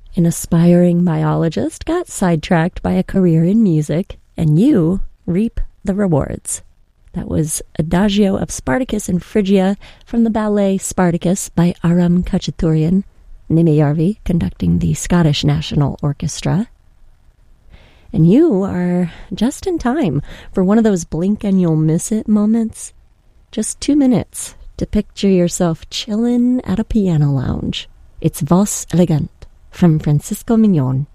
An aspiring biologist got sidetracked by a career in music, and you reap the rewards. That was Adagio of Spartacus and Phrygia from the ballet Spartacus by Aram Khachaturian, Nimeyarvi conducting the Scottish National Orchestra. And you are just in time for one of those blink and you'll miss it moments. Just 2 minutes to picture yourself chillin' at a piano lounge. It's Voz Elegant from Francisco Mignon.